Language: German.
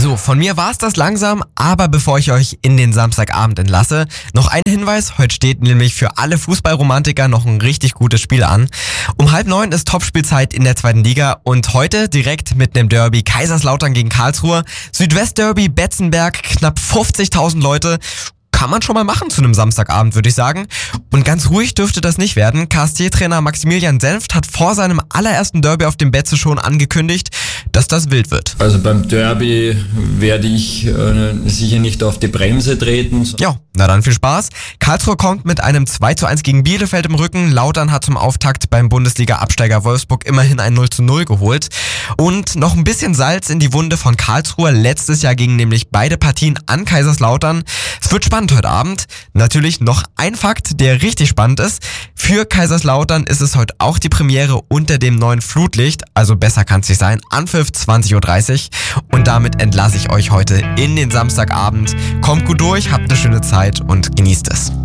So, von mir war's das langsam, aber bevor ich euch in den Samstagabend entlasse, noch ein Hinweis. Heute steht nämlich für alle Fußballromantiker noch ein richtig gutes Spiel an. Um 8:30 ist Topspielzeit in der 2. Liga und heute direkt mit dem Derby Kaiserslautern gegen Karlsruhe. Südwestderby Betzenberg, knapp 50.000 Leute. Kann man schon mal machen zu einem Samstagabend, würde ich sagen. Und ganz ruhig dürfte das nicht werden. KSC-Trainer Maximilian Senft hat vor seinem allerersten Derby auf dem Betze schon angekündigt, dass das wild wird. Also beim Derby werde ich sicher nicht auf die Bremse treten. Ja, na dann viel Spaß. Karlsruhe kommt mit einem 2:1 gegen Bielefeld im Rücken. Lautern hat zum Auftakt beim Bundesliga-Absteiger Wolfsburg immerhin ein 0:0 geholt. Und noch ein bisschen Salz in die Wunde von Karlsruhe. Letztes Jahr gingen nämlich beide Partien an Kaiserslautern. Es wird spannend heute Abend. Natürlich noch ein Fakt, der richtig spannend ist. Für Kaiserslautern ist es heute auch die Premiere unter dem neuen Flutlicht. Also besser kann es nicht sein. Anpfiff 20:30 Uhr. Und damit entlasse ich euch heute in den Samstagabend. Kommt gut durch, habt eine schöne Zeit und genießt es.